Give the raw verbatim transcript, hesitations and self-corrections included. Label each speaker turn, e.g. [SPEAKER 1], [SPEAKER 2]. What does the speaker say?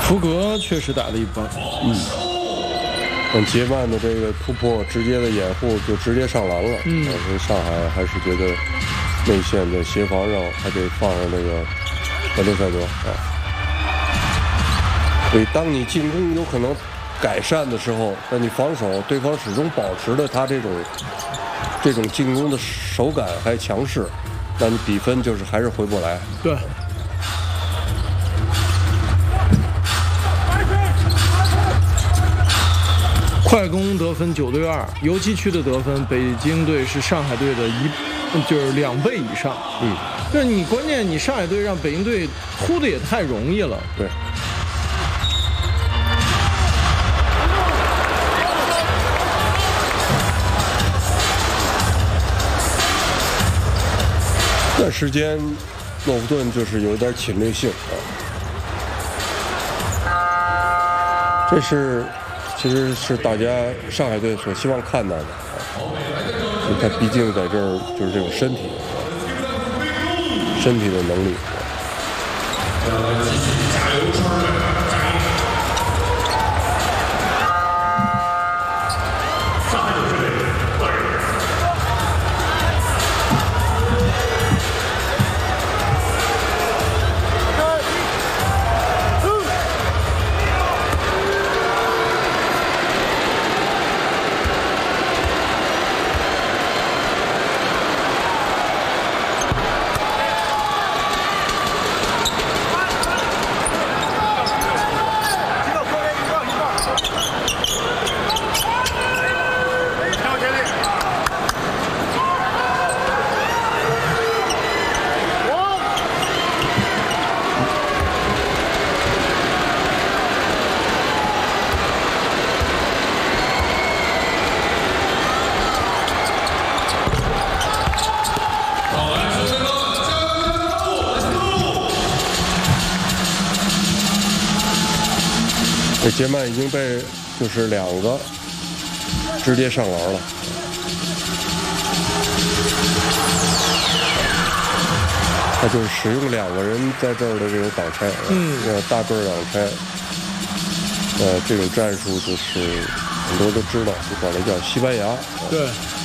[SPEAKER 1] 福格确实打得一般，
[SPEAKER 2] 嗯，但杰曼的这个突破直接的掩护就直接上篮了，
[SPEAKER 1] 嗯，
[SPEAKER 2] 所以上海还是觉得内线在协防上还得放上这个德雷塞德啊。所以当你进攻有可能改善的时候，但你防守对方始终保持着他这种这种进攻的手感还强势，那你比分就是还是回不来。
[SPEAKER 1] 对。快攻得分九对二，游击区的得分，北京队是上海队的一，就是两倍以上。
[SPEAKER 2] 嗯，
[SPEAKER 1] 就是你关键你上海队让北京队突的也太容易了。
[SPEAKER 2] 对。段时间，诺福顿就是有一点侵略性啊，这是。其实是大家上海队所希望看到的啊，他毕竟在这儿就是这种身体，身体的能力。这杰曼已经被就是两个直接上篮了，他就是使用两个人在这儿的这种挡拆，
[SPEAKER 1] 嗯，
[SPEAKER 2] 呃，大个儿挡拆，呃，这种战术就是很多都知道，就管它叫西班牙。
[SPEAKER 1] 对。